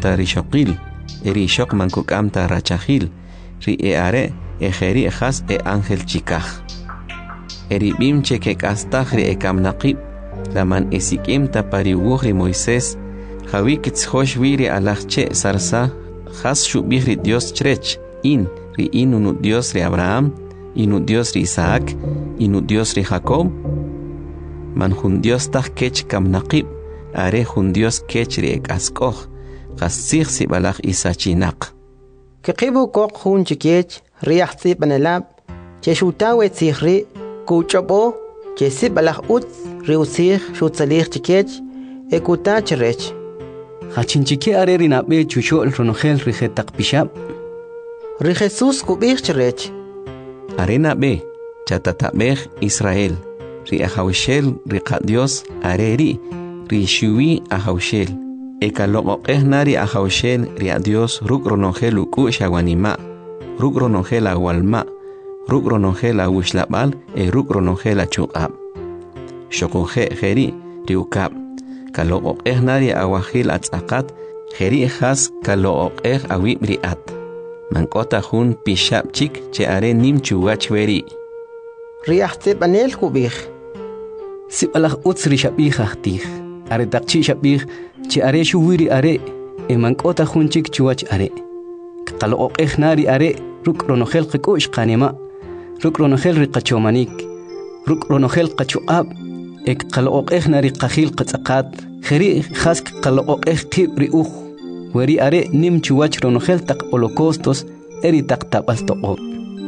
kuk'amta rixoqil, rixoq man kuk'amta rachajil, ri are ejeri jas ángel chikaj. Eribim che kek'astaj ri ekamnaqib, laman esik'imta pariwuj ri Moisés, jawi kitzjox wi ri alajche sarsa, jas xub'ij ri Dios chrech, ri unu Dios ri Abraham, inu Dios ri Isaac, inu Dios ri Jacob. Man jun Dios taj kech kamnaqib, are jun Dios kech ri ek'askoj, qassij sibalaj isachinaq. Kiqibu koq jun chikech riaj tsibanelab, che xutawe tzijri, kuchobo, che sibalaj ut ri utzij xutsalij chikech, ekuta cherech. Hachinchike are rinabe chuchol ronogel rijetak pishab. Ri Jesús kubij cherech. Arena be, chatatabej Israel, ri ajawshel ri Dios areri, ri shuwi ajawshel. Ekaloqoqej nari ajawshel ri Dios ruk ronogel uku shawanima, ruk ronogel awalma, ruk ronogel awushlabal, ruk ronogel achuqab. Shokoje jeri ri ukab. Kaloqoqej nari awahil atzaqat, jeri jas kaloqoqej awib ri at. Mankota jun pishab chik che are nim chuwach weri. Riaj tsibanel kubij. Sibalaj utz ri shabij ahtij. Are takchi shabij che are shuwiri are. Mankota jun chik chuwach are. Kaloqoqej nari are ruk ronogel qikush qanima. Ruk ronogel ri qachomanik. Ruk ronogel qachuqab. Kaloqoqej nari qajil qatzaqat. Jeri jas kaloqoqej qib ri uj. Weri are nim chuwach ronogel tak holocaustos eri tak tabal toqo.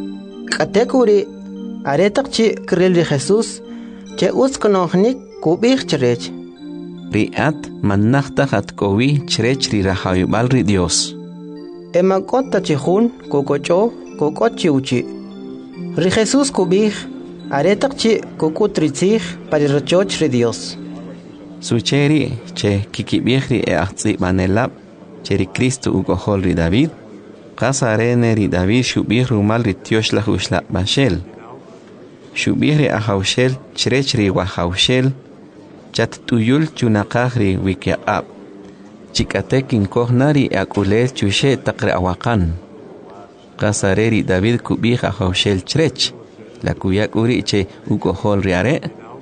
Katekuri are takchi kril ri Jesús che uskonojnik kubij cherech. Riat manachta hatkowi cherech ri rahayubal ri Dios. Emakota chihun kokocho kokochi uchi. Ri Jesús kubij are takchi kokutritzij para rachoch ri Dios. Sucheri che kikibij ri manelab Cheri Cristo ugohol ri David, qasarene ri David shubih rumal ri tioshla ushla bashel. Shubih ri ahawshel cherech ri wahawshel, chat tuyul chunaqaj ri wikiaqab. Chikatek inkohna ri akulel chushe taqre awakan. Qasare ri David kubih ahawshel cherech, la kuyak uri che ugohol ri are.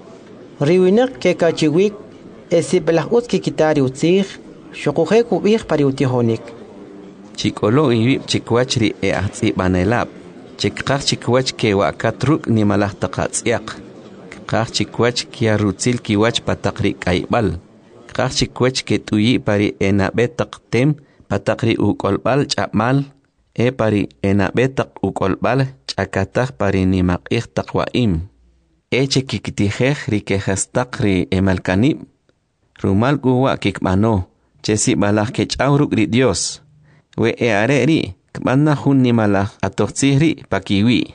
Riwinak ke kachiwik esibelaj utki kitari utzij, Shokuje kubij pariutihonik. Chikolo ibib chikwach ri atz'ibanelab. Chikkaj chikwach ke wakatruk ni malaj taqatz'iaq. Kaj chikwach kia rutzil kiwach pataqri kaibal. Kaj chikwach ke tuyi pari enabetaq tem pataqri ukolbal chapmal. Pari enabetaq ukolbal chakataj pari ni maqij taqwaim. Chikitijej ri kejastaq ri emalkanib. Rumal guwa kikmano. Chesi balaj ke ch'awruk ri Dios. We are ri, kbana jun ni malaj atoqtzij ri pakiwi.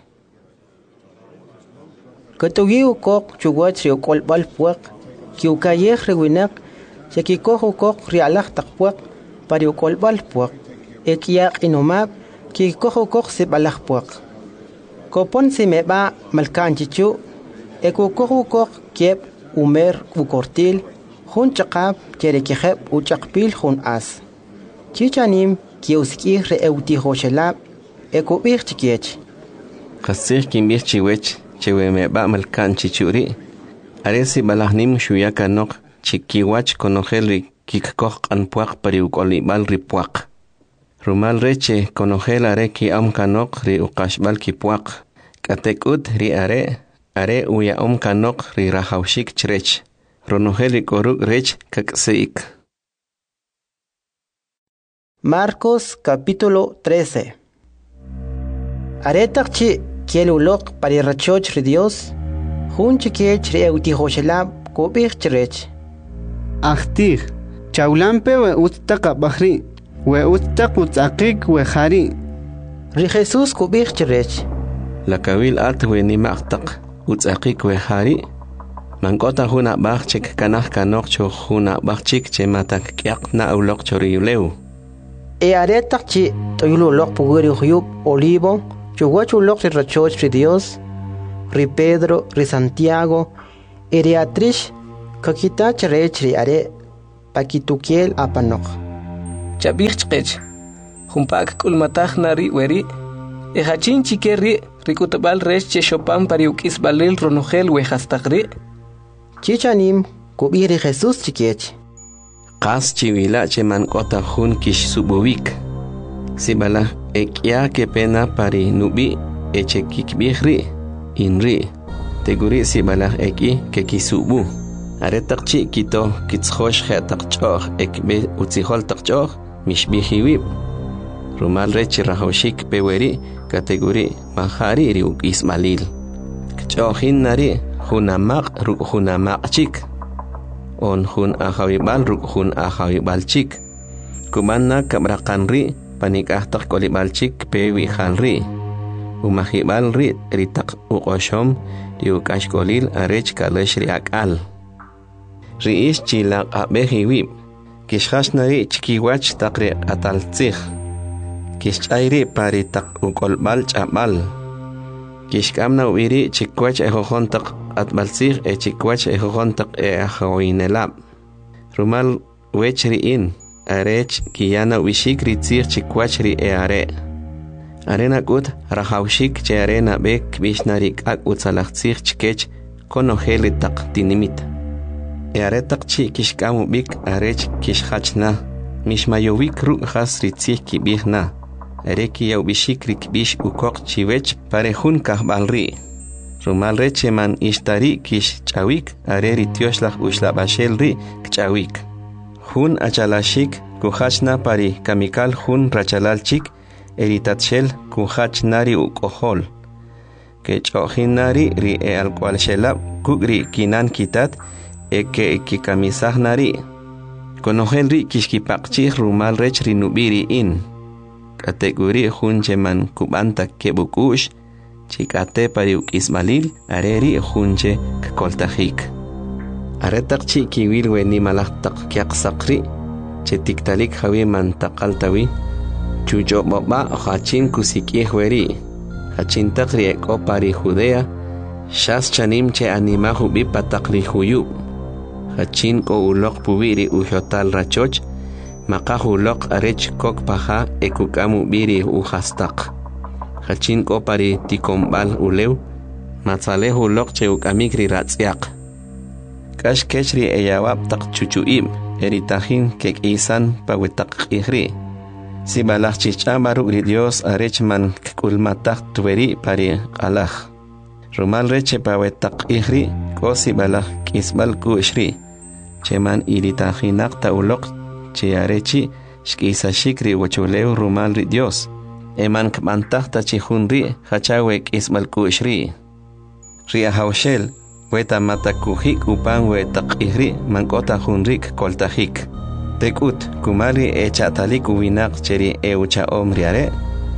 Katugi ukok chuwach ri ukolbal puaq, ki ukayej ri winak, che kikoj ukok ri alaj taqpuaq pari ukolbal puaq. Ekiaq inumab, ki kikoj ukok si balaj puaq. Kopon si meba malkan chichu, ekukoj ukok kieb umer ukortil, Jun chaqab cheri kijeb uchaqpil jun as. Chichanim kiuskij re eutijoshelab ekubij chikiech. Qasij kimbij chiwech chewe meba malkan chichuri. Aresi balahnim shuyakanok chikiwach konojel ri kikkoj qanpuaq pari ukolibal ri puaq. Rumal reche konojel are ki amkanok ri uqashbal kipuaq. Katekut ri are uya kanok ri rahawshik cherech. Ronogel koruk rech kakseik. Marcos capítulo 13. Aretakchi kielulok pari rachoch ri Dios, jun chikech ri eutijoshelab kubij cherech. Ahtij, chaulampe we ustaqa bahri, we ustaq utzaqik we jari. Ri Jesús kubij cherech. La kawil at we ni maqtaq utzaqik we jari. Mankota huna bachik kanah kanok cho huna bachik che matak kyak na ulok choriyuleu. Aretakchi toyululok puguri huyub olivo, chuguachulok ri rachoch ri Dios, ri Pedro, ri Santiago, ri Atrish, kakita cherech ri are, pakitukiel apanok. chabij chqech jumpak kulmataj nari weri hachin chikeri rikutabal resh che chopan pariukis balil ronogel wejastagri chichanim kubiri Jesús chiquech qas chiwila che man kota hun kish subuvik sibala ekya ke pena pari nubi eche kikbihri inri teguri sibala eki ke kisubu aretak chi kito kitskhosh khatak chog ekbe utsihol tak chog mishbihiwib rumal rechi rahoshik peweri kategori mahari ri ismalil chohin nari hunamaq ru hunamaq chik on hun ahawibal ru hun ahawibal chik kumanna kabraqanri panikahtak kolibal chik pewi khalri umahibal ri ritak uqoshom riukashkolil arech kalesh riakal riish chila qabehiwib kishkhashnari chikiwach taqri ataltzig kishayri pari tak ukolbal chabal kishkamna uiri chikwach ejojontak atbalzig chikwach ejojontak ahawinelab rumal wechri in arech kiyana wishik ritzig chikwach ri are arena gut rahawshik che arena bek bishnarik ak utsalachzig chikech konogeli tak tinimit aretak chi kishkamu bik arech kishkhachna mishmayowik ru khas ritzig kibihna Areki yau bishikrik bish ukok chiwech parejun kahbalri. Rumal recheman ishtari kish chawik areri tioshlach ushlabashelri kchawik. Hun achalashik kuhachna pari kamikal hun rachalalchik eritatshel kuhachnari ukohol. Kechojinari ri alkwal shelab kugri kinan kitat eke kikamisahnari. Konohelri kishkipakchih rumal rech rinubiri in. Kategori huncheman kubanta kebukush chikate pariuk ismalil areri hunche kakoltajik aretak chi kiwil weni malaktak kyaqsaqri chetiktalik hawi man taqaltawi chujo baba hachin kusiki hweri hachin taqri eko pari Judea shas chanim che anima hubi pataqri huyu hachin ko ulok pubiri ujotal rachoch Makahulok arech kok paha ekukamu biri uhastak. Hachin kopari tikombal ulew. Matzalehulok cheukamikri ratsiak. Kash kechri eyawab tak chuchuim. Eritahin kek isan pawetak ihri. Si balach chichabaruk ri Dios arech man kulmatak tuweri pari alach. Rumal reche pawetak ihri. Ko si balach kisbal kuishri. Cheman iritahinak taulok. Chiarechi shkisa shikri wachuleu rumal ri Dios eman kmantahta chihunri hachawek ismal kushri ri ahawshel weta matakuhik upan wetak ihri mankota hunrik koltajik tekut kumari echatalik uwinak cheri eucha omriare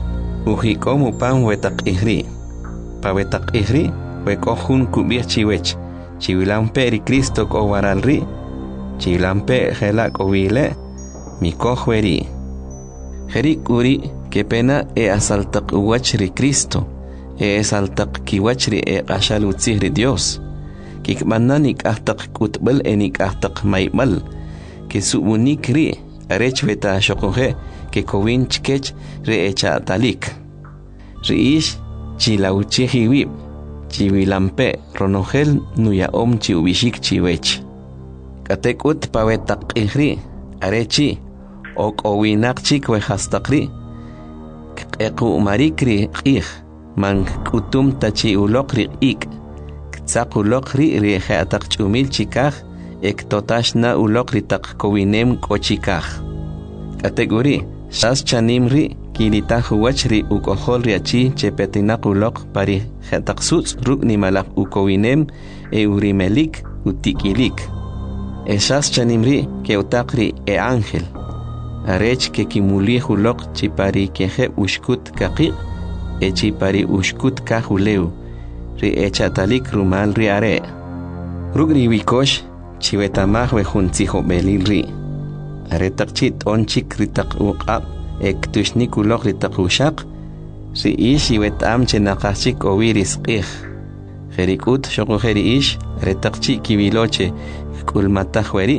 uhikom upan wetak ihri pa wetak ihri wekohun kubir chiwech chiwilampe ri Cristo ko waralri chiwilampe helak owile Mikohweri. Herik uri que pena asaltak uwachri Cristo. Asaltak kiwachri ashal utzihri Dios. Kikmananik ahtak kutbel enik ahtak maibal. Que subunik ri arech veta shokohe que kowin chkech re echa talik. Riish chilauchihiwib. Chiwilampe ronogel nuya om chiubishik chiwech. Katekut pawetak ihri arechi. Ok owinak chik wejastaqri equ marikri qih man kutum tachi ulokri ik tzaq ulokri ri khatak chumil chikaj ek totashna ulokri tak kowinem kochikaj kategori shas chanimri kilitaj wachri ukohol riachi chepetinaq ulok pari khatak suts rukni malak ukowinem urimelik utikilik esas chanimri ke utakri ángel arech que kimuli hulok chipari keje ushkut kaqi chipari ushkut kahuleu ri echatalik rumal ri are rugri wikosh chiwetamaj wejunzijo belil ri are takchit onchik ritak uqab ektushnik ulok ritak ushaq ri ish iwetam chenaqachik owiris qih jerikut shoko jeri ish re takchi kibiloche kulmatajweri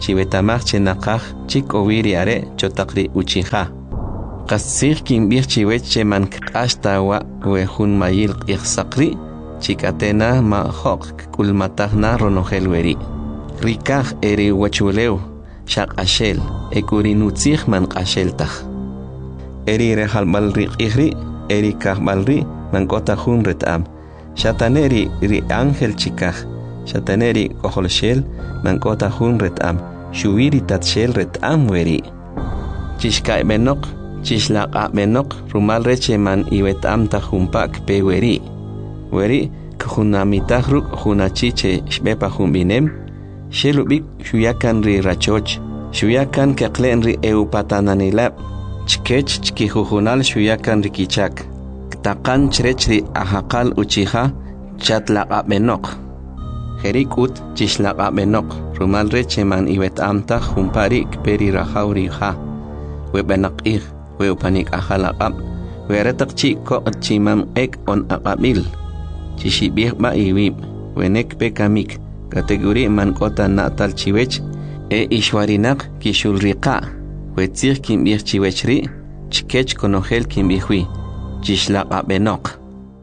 chibetamaj chenaqaj chik owiri are chotaqri uchija. Qasir kimbir chiwech che man kashtawa we hun mayil qixsaqri chikatena ma hoq kulmatagna ronogel weri. Rikaj eri wachuleu shaq ashel ekurinutzig man qasheltaj. Eri rehalbal riqihri eri kahbalri man kota hun retam. Shataneri ri ángel chikaj. Shataneri koholshel man kota hun retam. Shubiri tatshel retam weri. Chishkai benok Chishlaqa menok rumal reche man iwetam ta humpak pe weri. Weri kuhunamitah ruk hunachiche shbepa humbinem. Shelubik shuyakan ri rachoch. Shuyakan keklen ri eupatananilab. Chkech chkihuhunal shuyakan ri kichak. Ktakan chrech ri ahakal uchiha chatlaqa menok. Herikut chishlaqa menok rumal reche man iwetam ta humparik peri rahauri ha. Webenakih. We panik ahalaqab we retak chi ko chimam ek on aqabil chishibih ba iwib we nek pekamik kategori man kota natal chiwech e ishwarinak kishulriqa we tzir kimbih chiwechri chkech konogel kimbihui chishlaqa benok.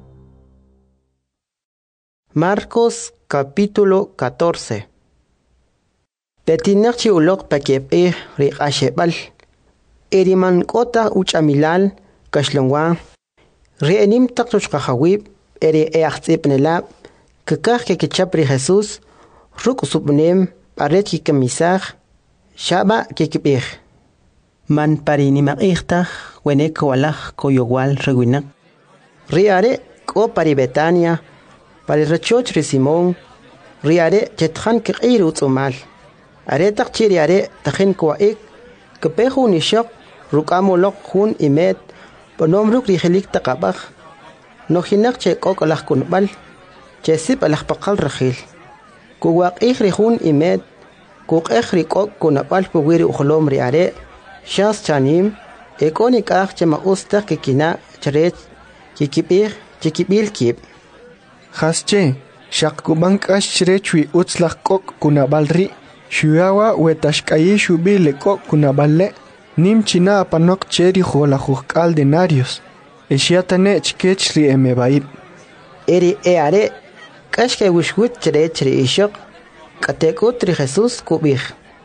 Marcos capítulo 14. Petinak chi ulok pakep riqashebal Eriman kota uchamilal kashlongwa reenim taktushkahawib eri eachtzipnelab kakah kechapri Jesús ruk subnem paret kikamisaj shaba kikibih man parinimaqihtaj wenek walaj koyowal rewinak riare ko pari Betania pari rachoch ri Simón riare chetjan kiqir utzumal are takchiriare tajen kwaik kepehu nishok rukamolok hun imet ponomruk rigelik taqabaj nojinak che kokolaj kunbal che sip alaj paqal rajil kuwaqij ri hun imet kuqej ri kok kunabal puwiri ujlom ri are shas chanim ekonik aj che maustaj kikina chrech kikibij chikibil kib Hasche shaq kubank ash chrechwi utzlaj kok kunabal ri Shuyawa wetashkayi shubile kok kunaballe nim china panok cheri jolajuqal denarios. Eshiatane chkech ri emebaib. Eri eare kashke wishwit chri ishok katekut ri Jesús kubij.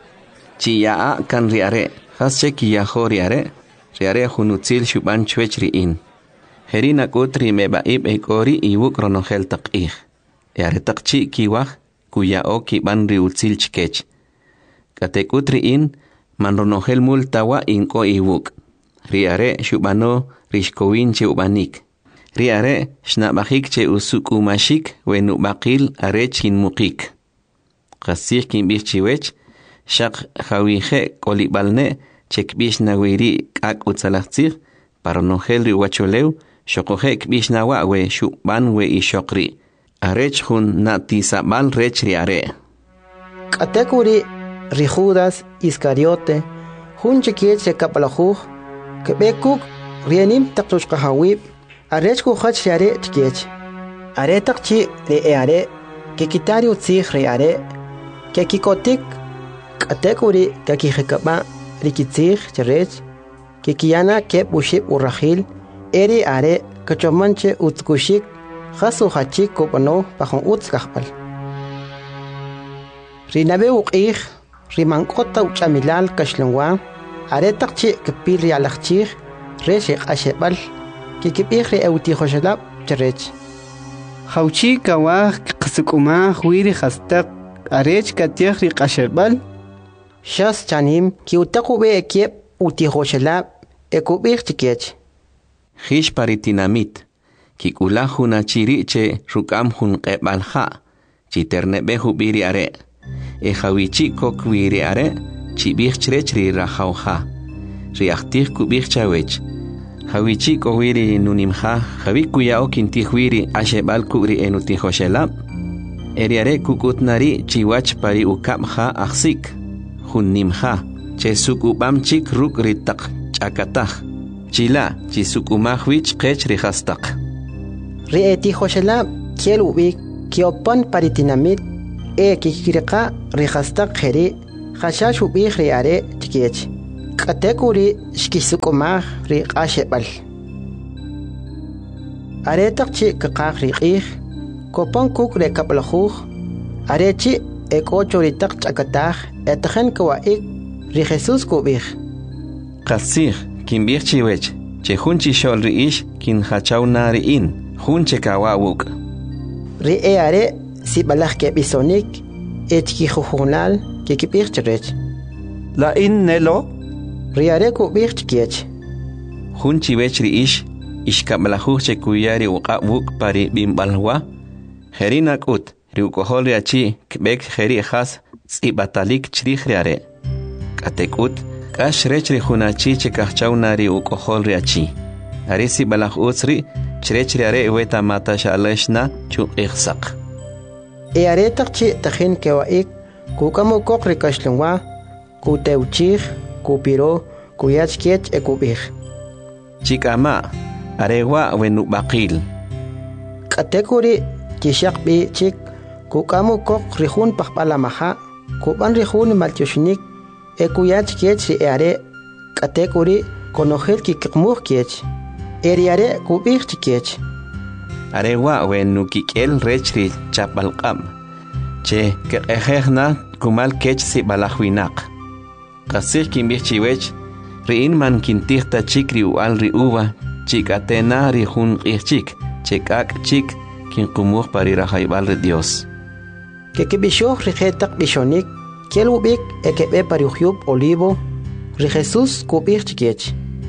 Chiyaa kan riare hasche kiyaho riare hunutzil shuban chwech ri in. Herina kutri mebaib ekori iwuk ronogel taqih. Eare taqchi kiwaj kuyao kiban ri utzil chkech. Katekutri in manronogel multawa inko iwuk. Riare shubano rishkowin che ubanik. Riare shnabajik che usukumashik wenubakil arech kinmukik. Qasir kinbih chiwech shaq hawije kolibalne chekbish nawiri kak utzalachtzir paronogel ri wacholeu shokoje kbish nawa we shuban we ishokri. Arech hun natisabal rech riare. Katekuri ri Judas Iscariote hun chikiet se kapalajuj kebekuk rienim taktushkahawib arech kuhach riare chikiech are takchi ri eare kekitari utzij riare kekikotik katekuri kakijekaba rikitzij cherech kekiyana kep ushib urrahil eri are kachomanche utzkushik Jasu hachik kopano pajon utzkahpal. Rinabe uqih rimankota uchamilal kashlongwa aretakchi kepil rialachchih reshik ashebal kikipih ri eutijoshalab cherech. Hauchi kawaj qsukuma huiri hastak arech katiaj ri qashebal Shas chanim kiutaku be ekiep utijoshalab ekubih chikech. Hish paritinamit. Kikula huna chiriche rukam hun qebalha chiternebe hubiri are e hawichi kok wiri are chibih chrechri rahauha riachtih kubih chawech hawichi ko wiri nunimha hawikuya okintih wiri ashebal kuri enutihoshelab eriare kukutnari chiwach pari ukabha aksik hun nimha che sukubam chik ruk ritak chakatah chila chisukumahwich qech rihastak Rieti Joshelab kielubik kiopan paritinamit kikirqa rihastak jeri Khashash ubih ri are chikech. Katekuri shkisukumah ri qashebal. Are takchi kakak ri qih. Kopon kuk re kaplahuh. Are chi ekocho ri tak chakatah etajen kawaik ri Jesus kubih. Qasih kimbih chiwech. Che hunchi shol riish kin hachaw na riin. Hunche kawawuk. Ri are si balah ke bisonik etki juhunal ke kibih chirech. La in nelo? Ri are kubih chikiech. Hunchi wech riish ishkablahuh che kuyari uqawuk pari bimbalwa. Herina kut riukohol riachi kbek heri khas tsibatalik chrih riare. Katekut kash rechri hunachi che kahchaw nari ukohol riachi. Arisi balah utsri chrechri are weta mata shaleshna chu ikhsaq. E are takchi tahin kewaik kukamo kokri kashlungwa kuteuchih kupiro kuyachkiech ekubih. Chikama arewa wenu baqil. Katekuri kishak bi chik kukamo kok rihun pakpalamaha kuban rihun malchushnik ekuyachkiech ri are katekuri konohel kikmuh kiech. Eriare kubih chikiech. Arewa wenu kikel rechri chapalqam. Che kehna kumal kech si balahwinak. Qasih kimbih chiwech riin man kintihta chikri ual ri uva chikatena ri hun qihchik chekak chik kin kumuh pari rahaybal ri Dios. Kekibishoh ri jetak bishonik kielubik ekebe pari uyub olivo ri Jesus kubih chikiech.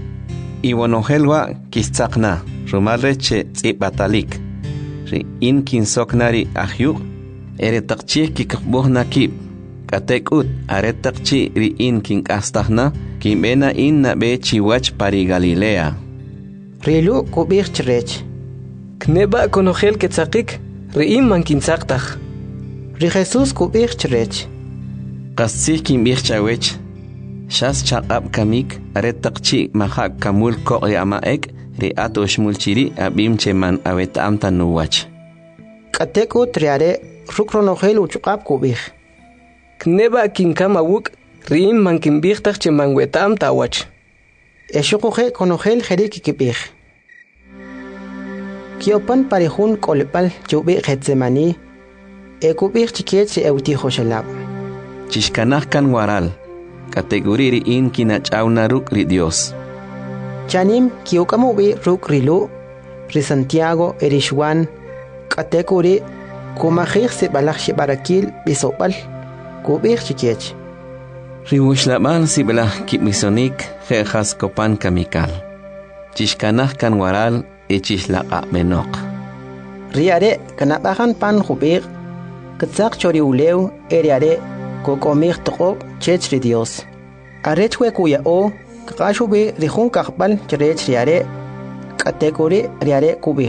Iwonohelwa kistzaqna rumalre che tsibatalik. Ri in kinsoknari ahyuk ere taqchih kikbuhna kib. Katekut are taqchi ri in kinkastahna kimbena in na be chiwach pari Galilea. Rilu kubih chirech. Kneba konogel ketzakik riim man kintzaqtaj. Ri Jesus kubih chirech. Qasih kimbih chawech. Shas chaqab kamik are taqchi mahak kamul ko yamaek ri atosh mulchiri abim cheman awet amta nuwach. Katekut riare rukronogel uchqab kubih. Kneba kinkama wuk riim man kimbihtaj che man wetam tawach. Eshukuhe konogel jerik kibih. Kiopan parihun kolpal chubi Getsemani ekubih chikiech euti hoshelab. Chishkanah kan waral. Kategori in kinachawna ruk ri Dios. Chanim kiukamubi ruk rilu ri Santiago erishwan kategori kumahir se balak barakil bisopal kubih chikiech. Ri wushlabal si belah kibmisonik jejas kopan kamikal. Chishkanah kan waral echishlaqa benok. Riare kanabahan pan hubir ketzak chori uleu eriare kokomir toqob chechri Dios. Arechwe kuya o kakashubi rihun kakbal cherech riare kategori riare kubih.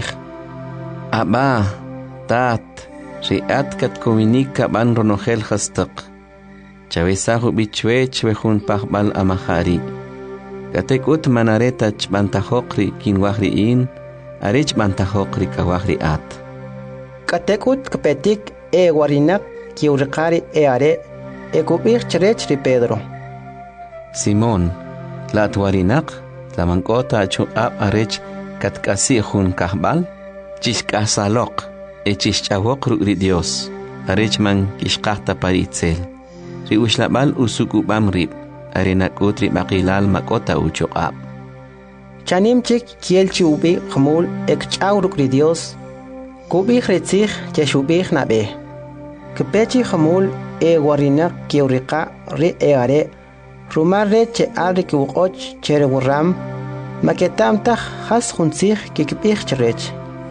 Aba, tat, riat kat kominik kaban ronogel khastaq. Chawesahu bichwe chwehun pakbal amahari. Katekut manareta chbantahokri kinwahri in, arech bantahokri kawahri at. Katekut kapetik e warinak kiurikari e are ekubih cherech ri Pedro. Simón, tlatwarinak, tlamanqota chu'ab arech katkasi hun kahbal, chishkasalok, echishchawok ri Dios, arech man kishqahta paritzel. Ri ushlabal usukubam rib, arenakut ri maqilal makota uchuqab. Chanim chik kielchi ubi khamul ekchawruk ri Dios, kubih retzich cheshubih nabe. Kepechi khamul e warinak kiurika ri e are, rumarre che alri kiwuqoch chere wuram, maketamtah has hunzich kikibih cherech.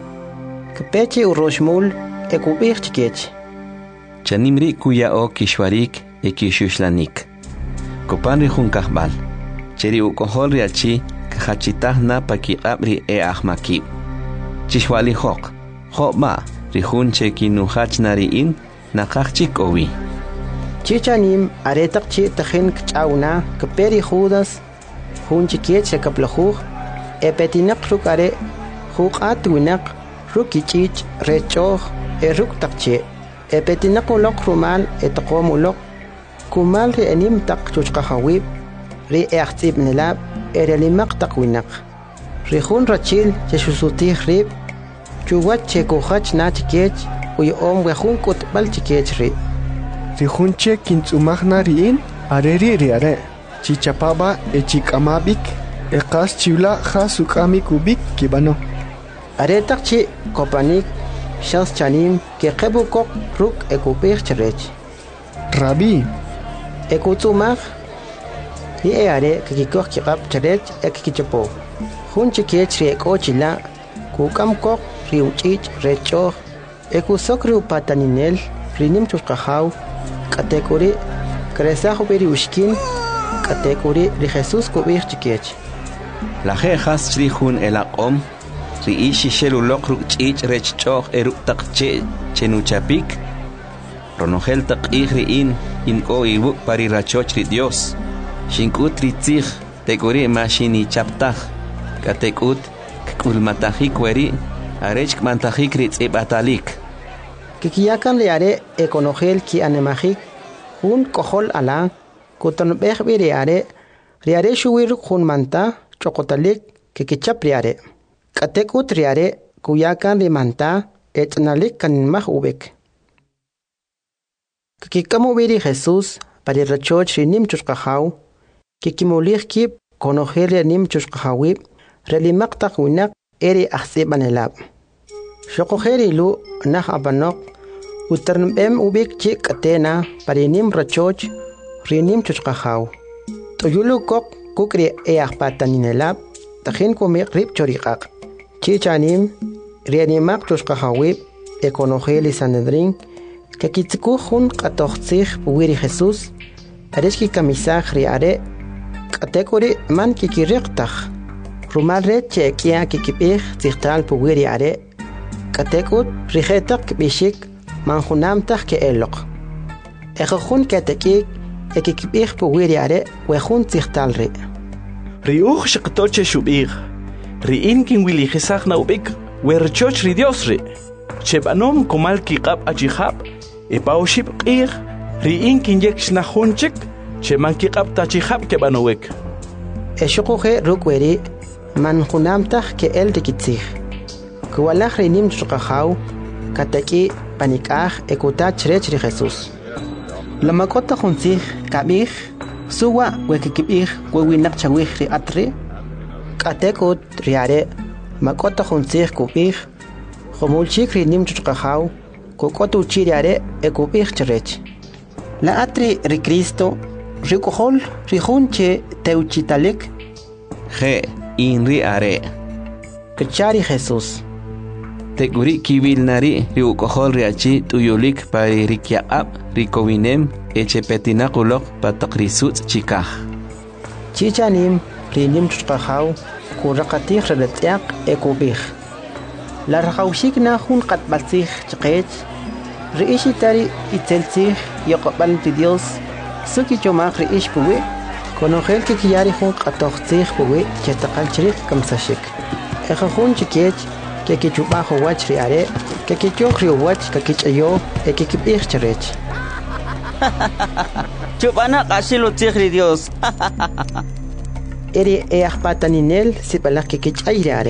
Kepechi uroshmul e kubih chikech. Chanimri kuya o kishwarik e kishuslanik. Kopanri hun kahbal. Cheri ukohol riachi kahachitah na pakiqabri e ahmakib. Chishwali hok. Hokba rihun che kinuhach nariin nakachik owi. Chichanim aretak chi tahin kchauna keperi Judas hun chikiech kaplahuh e petinak rukare hukat winak rukichich rechoh e ruk takche e petinak ulok rumal e takom ulok kumal ri enim tak chuchqahawib ri eaqtib nelab erelimaq takwinaq ri hun rachil cheshusutih rib chuwat chekuhach na chikech uy om wehun kutbal chikech ri Rijunche kintzumagna riin areri riare chichapaba echikamabik eqas chibla jasukami kubik kibano aretak chi kopanik shans chanim ke qebukok ruk ekupir cherech Rabi ekutzumag hi are kikikok kikap cherech ekikichapo hun chikech ri ekochila kukam kok riuchich recho ekusok riupataninel rinim chuqahaw katekuri kresajo beri ushkin katekuri ri Jesus kubir chikech La jejas chrijun el aqom ri ishi shelulok ruk chich rech choch eruk taqche chenuchapik ronogel taqih ri in ko ibuk pari rachoch ri Dios shinkut ri tzig tekuri mashini chaptaj katekut kulmatajik weri arech kmantajik ri tz'ibatalik kikiyakan le are ekonogel ki anemajik hun kohol ala kuton beh beri are riare shuwir hun manta chokotalik kikichap riare katekut riare kuyakan ri manta etnalik kan mah ubek kikikamu beri Jesus pari rachoch rinim chushqahaw kikimulih kip konogel rinim chushqahawib relimaq taqwinak eri ahsibanelab shokogeri lu nah abanok uternbem ubik chik atena parinim rachoch rinim chushqahaw toyulu kok kukri eahpataninelab tahin kumik rib choriqaq chichanim rianimaq chushqahawib ekonogeli sanedrin kakitziku hun qatoqtzij puwiri Jesus areshki kamisaj riare katekuri man kikiriqtaj rumal re chekia kikipij tzijtal puwiri are katekut rijetak bishik manjunamtaj ke eloq ejojun ketekik ekikipij puwiri are wejun tzijtal ri Riuj shiqtoche shubig. Riin kin wili jesag na ubik. Werchoch ri Dios ri. Chebanom komal kiqab achihab. Epaushib qir. Riin kin yek shnahunchik. Cheman kiqab tachihab kebanowek. eshoqoje rukweri manjunamtaj ke el rikitzij kuwalaj rinim chuqahaw kataki panikaj ekutach rech ri Jesus lamakota juntzij kabij suwa wekikibij wewinaq chawij ri atri katekut riare makota juntzij kubij jomulchik rinim chuqahaw kukotu chiriare ekubij cherech la atri ri Cristo rikohol rijunche teuchitalik je inri are kachari Jesus teguri kibil nari riukohol riachi tuyulik pari rikyaqab rikowinem echepetinakulok pataqrisut chikaj chichanim rinim chuqahaw kuraqatij relatiaq ekubij la raqawshik na jun qatbaltzij chqech riishitari itzeltzij yoqbal ti Dios suki chomaq riish puwi konogel ke kiyari jun qatoqtzij puwi chetaqal chriq kamsashik ejajun chikech ke kichubajo wach riare ke kichok riwach ke kichayo ekikibij cherech Chupana qasilo tigri Dios. eri eahpataninel sipalaj ke kichay riare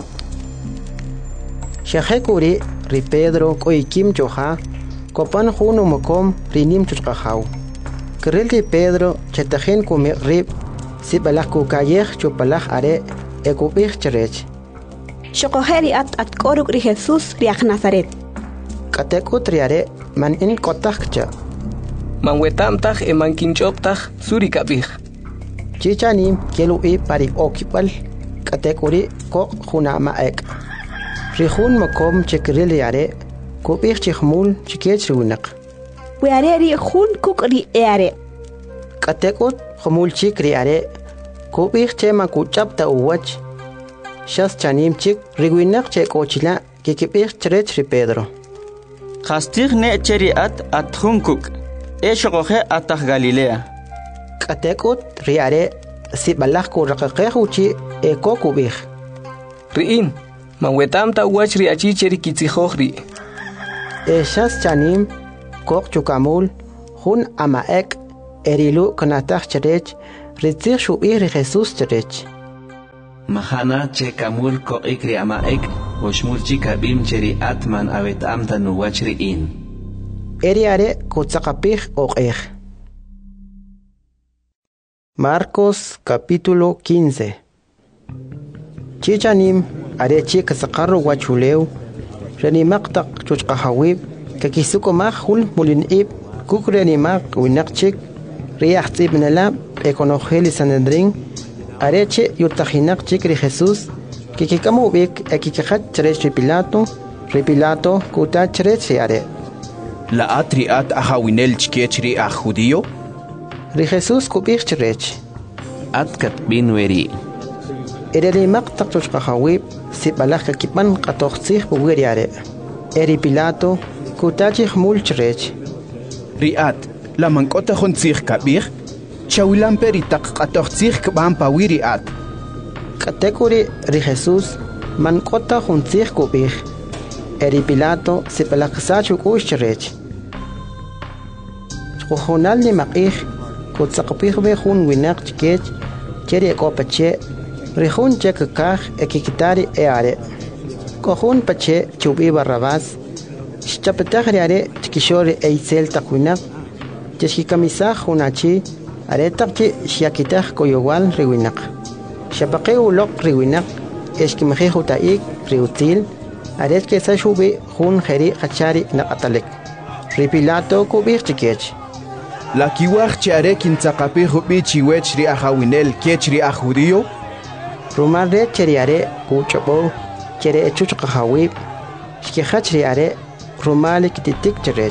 shajekuri ri Pedro koikim choja kopan junu mokom rinim chuqahaw Kerel ri Pedro chetajen kumi rib sipalaj kukayej chupalaj are ekubij cherech Shokojeri at koruk ri Jesus riak Nazaret. katekut riare man in kotajcha Manwetamtaj e mankinchoptaj suri kabij. chichanim kelu i pari okipal katekuri kok junama ek rijun mokom chekril riare kubij chihmul chikech riwinak Weareri jun kuk ri eare. katekut jumul chik riare kubij chema kuchapta uwach shas chanim chik riwinak che kochila kikibij cherech ri Pedro Castig ne cheri at hunkuk. Eshokoje atah Galilea. katekut riare sibalaj kuraqaqejuchi eko kubij Riin, manwetamta wach riachi cheri kitzijojri. shas chanim kok chukamul jun ama ek erilu kanatach cherech, ritzir shubih ri Jesús cherech. Mahana che kamul ko ikri amaek, oshmul chikabim cheri atman avet amta nuwachri in. Eriare kutzakapih oqej. Marcos capítulo 15. Chichanim arechi kasaqarro wachuleu, renimaktak chuchqahawib, kakisuko mahul mulinib, kukrenimak winakchik, riachtib nalab, ekonogeli sanedrin, areche yurtajinak chikri Jesús, kikikamubik ekikajat cherech ripilato kuta cherech riare. La atriat ahawinel chkechri a judío? Ri Jesús kubik cherech. Atkat bin weri. Ereri maqtak chuchqahawib, sibalak kakipan qatoqsih buwiriare. Eri Pilato, kutachih mul cherech. Riat, la mankota jontzih kabir? Chawilan peri taqatoqsih kban pawiri at. Katekuri ri Jesús, mankota jontzih kubik. Eri Pilato, sibalak sachuk ush cherech. Chkujonal ni maqih, kutsaqpih behun winak chkech, cheri ekopache, rihun chekakaj ekikitari eare. Kohun pache chubi Barrabás, xchapetagriare chkishori eisel takwinak, cheskikamisaj hunachi, aretakchi xiakitaj koyowal riwinak. Xapaqe ulok riwinak, eskimjeju taik riutil, aretke sashubi hun jeri hachari naqatalek. Ripilato kubir chikech. La kiwaj chare kintzaqapijo bichiwech ri ahawinel kech ri a judío? Rumare cheriare kuchobo, chere echuchqahawib, xkihach riare, rumali kititik cherech.